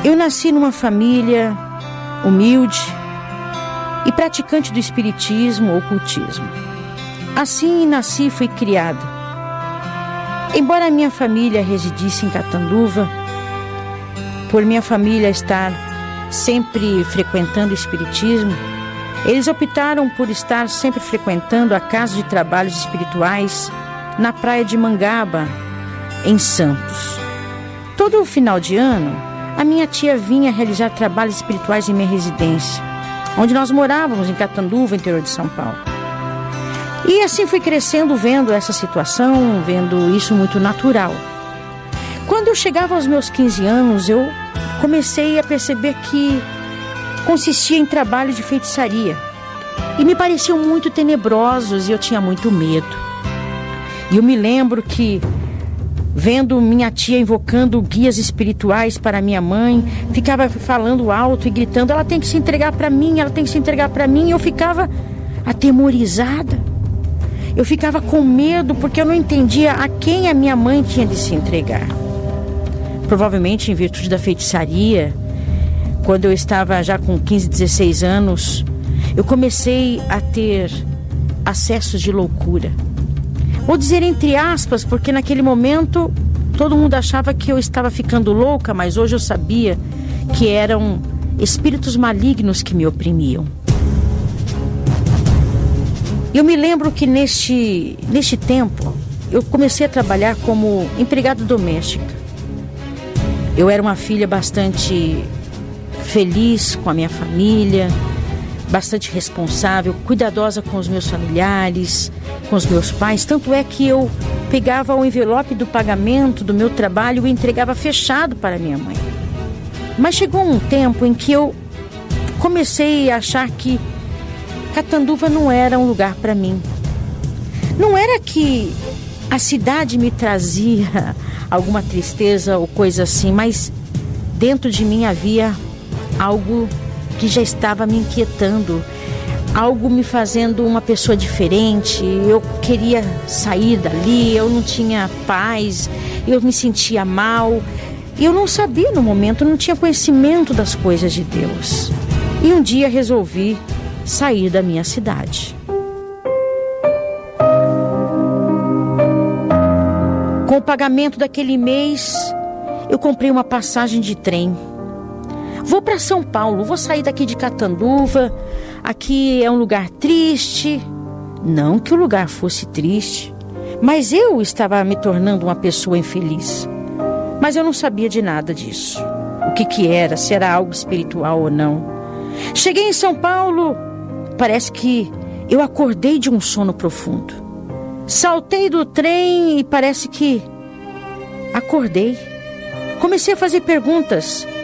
Eu nasci numa família humilde e praticante do espiritismo ou ocultismo. Assim nasci e fui criado. Embora a minha família residisse em Catanduva, por minha família estar sempre frequentando o espiritismo, eles optaram por estar sempre frequentando a casa de trabalhos espirituais na praia de Mangaba, em Santos. Todo o final de ano, a minha tia vinha realizar trabalhos espirituais em minha residência, onde nós morávamos em Catanduva, interior de São Paulo. E assim fui crescendo, vendo essa situação, vendo isso muito natural. Quando eu chegava aos meus 15 anos, eu comecei a perceber que consistia em trabalho de feitiçaria. E me pareciam muito tenebrosos e eu tinha muito medo. E eu me lembro que, vendo minha tia invocando guias espirituais para minha mãe, ficava falando alto e gritando: ela tem que se entregar para mim, ela tem que se entregar para mim. E eu ficava atemorizada. Eu ficava com medo porque eu não entendia a quem a minha mãe tinha de se entregar. Provavelmente em virtude da feitiçaria, quando eu estava já com 15, 16 anos, eu comecei a ter acessos de loucura. Vou dizer entre aspas, porque naquele momento todo mundo achava que eu estava ficando louca, mas hoje eu sabia que eram espíritos malignos que me oprimiam. Eu me lembro que neste tempo eu comecei a trabalhar como empregada doméstica. Eu era uma filha bastante feliz com a minha família, bastante responsável, cuidadosa com os meus familiares, com os meus pais. Tanto é que eu pegava o envelope do pagamento do meu trabalho e entregava fechado para minha mãe. Mas chegou um tempo em que eu comecei a achar que Catanduva não era um lugar para mim. Não era que a cidade me trazia alguma tristeza ou coisa assim, mas dentro de mim havia algo que já estava me inquietando, algo me fazendo uma pessoa diferente. Eu queria sair dali, eu não tinha paz, eu me sentia mal. Eu não sabia no momento, não tinha conhecimento das coisas de Deus. E um dia resolvi sair da minha cidade. Com o pagamento daquele mês, eu comprei uma passagem de trem. Vou para São Paulo, vou sair daqui de Catanduva. Aqui é um lugar triste. Não que o lugar fosse triste, mas eu estava me tornando uma pessoa infeliz. Mas eu não sabia de nada disso. O que era, se era algo espiritual ou não. Cheguei em São Paulo, parece que eu acordei de um sono profundo. Saltei do trem e parece que acordei. Comecei a fazer perguntas.